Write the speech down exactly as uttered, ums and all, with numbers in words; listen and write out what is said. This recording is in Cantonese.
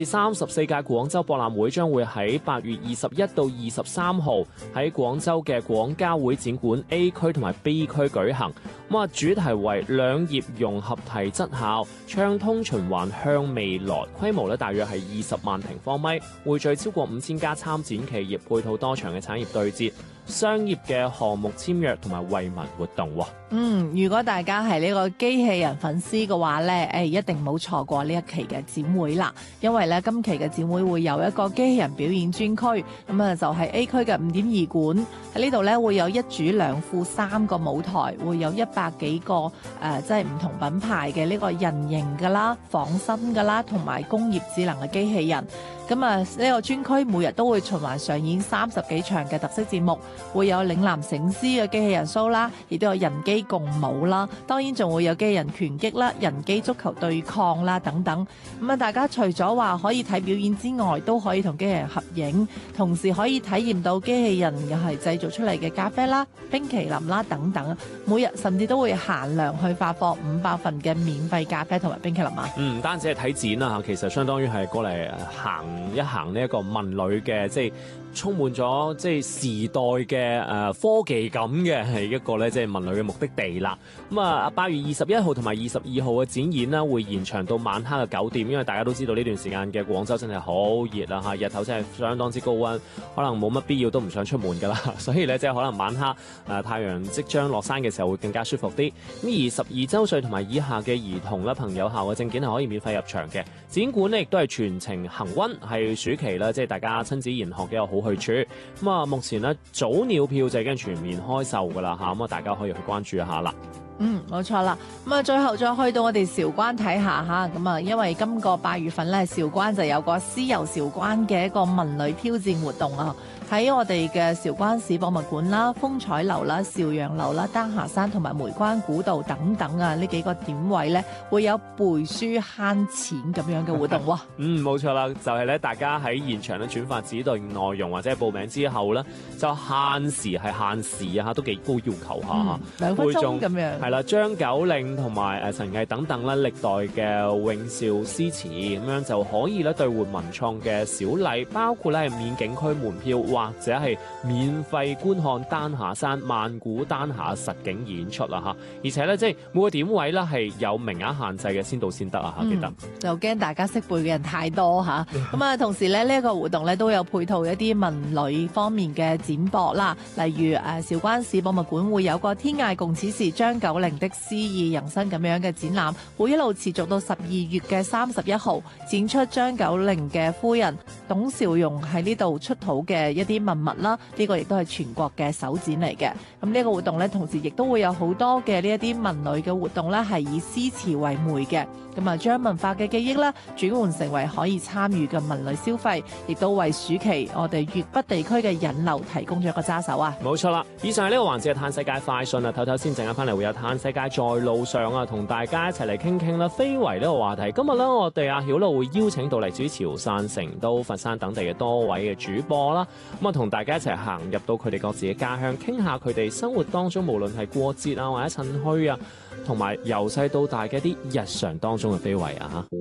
三十四屆廣州博覽會將會喺八月二十一到二十三號喺廣州嘅廣交會展館 A 區同埋 B 區舉行。咁啊，主題為兩業融合提質效，暢通循環向未來。規模咧大約係二十萬平方米，匯聚超過五千家參展企業，配套多場嘅產業對接、商業嘅項目簽約同埋惠民活動。 嗯，如果大家係呢個機器人粉絲嘅話咧，誒一定冇錯過呢一期嘅展會啦，因為咧今期嘅展會會有一個機器人表演專區，咁啊就係 A 區嘅五點二館喺呢度咧會有一主兩副三個舞台，會有一百幾個誒即係唔同品牌嘅呢個人形㗎啦、仿生㗎啦，同埋工業智能嘅機器人。咁啊，呢個專區每日都會循環上演三十幾場嘅特色節目，會有嶺南醒獅嘅機器人 show 啦，亦都有人機共舞啦，當然仲會有機器人拳擊啦、人機足球對抗啦等等。咁啊，大家除咗話可以睇表演之外，都可以同機器人合影，同時可以體驗到機器人又係製造出嚟嘅咖啡啦、冰淇淋啦等等。每日甚至都會限量去發放五百份嘅免費咖啡同埋冰淇淋啊！ 嗯，唔單止係睇展啊，其實相當於係過嚟行一行呢一個文旅嘅，即係充滿咗即係時代嘅誒、呃、科技感嘅係一個咧即係文旅嘅目的地啦。咁啊，八月二十一號同埋二十二號嘅展演呢，會延長到晚黑嘅九點，因為大家都知道呢段時間嘅廣州真係好熱啦嚇，日頭真係相當之高溫，可能冇乜必要都唔想出門㗎啦。所以咧即係可能晚黑誒、呃、太陽即將落山嘅時候會更加舒服啲。咁而十二週歲同埋以下嘅兒童咧，朋友校嘅證件係可以免費入場嘅。展館呢亦都係全程恆溫，係暑期啦，即係大家親子研學嘅一個好去處。咁啊，目前呢，早鳥票就已經全面開售㗎啦嚇，咁啊大家可以去關注一下啦。 嗯，冇錯啦。咁啊，最後再去到我哋韶關睇下嚇，咁啊，因為今個八月份咧，韶關就有個詩遊韶關嘅一個文旅挑戰活動啊。喺我哋嘅韶關市博物館啦、風采樓啦、邵陽樓啦、丹霞山同埋梅關古道等等啊，呢幾個點位咧會有背書慳錢咁樣嘅活動喎。 嗯，冇錯啦，就係咧，大家喺現場咧轉發指定內容或者係報名之後咧，就限時係限時啊，都幾高要求下嚇， 兩分鐘咁樣。 係啦，張九齡同埋誒陳毅等等咧，歷代嘅詠韶詩詞咁樣就可以咧兌換文創嘅小禮，包括咧係免景區門票或者係免費觀看丹霞山萬古丹霞實景演出啦嚇，而且咧即係每個點位咧係有名額限制嘅，先到先得啊嚇，記得。 嗯、就驚大家識背嘅人太多嚇，咁啊同時咧呢一個活動咧都有配套一啲文旅方面嘅展播啦，例如誒韶關市博物館會有個天涯共此時張九齡的詩意人生咁樣嘅展覽，會一路持續到十二月嘅三十一號，展出張九齡嘅夫人董兆容喺呢度出土嘅一啲文物啦，呢、這個亦都係全國嘅首展嚟嘅。咁呢個活動咧，同時亦都會有好多嘅呢一啲文旅嘅活動咧，係以詩詞為媒嘅，咁啊將文化嘅記憶咧轉換成為可以參與嘅文旅消費，亦都為暑期我哋粵北地區嘅引流提供咗一個揸手啊！ 冇錯啦，以上係呢個環節嘅嘆世界快訊啊，唞唞先，陣間翻嚟會有嘆世界在路上啊，同大家一齊嚟傾傾啦，非遺呢個話題。今日咧，我哋阿曉樂會邀請到嚟自潮汕、成都、佛山等地嘅多位嘅主播啦，咁啊同大家一齊行入到佢哋各自嘅家鄉，傾下佢哋生活當中無論係過節啊或者趁墟啊，同埋由細到大嘅一啲日常當中嘅非遺啊嚇。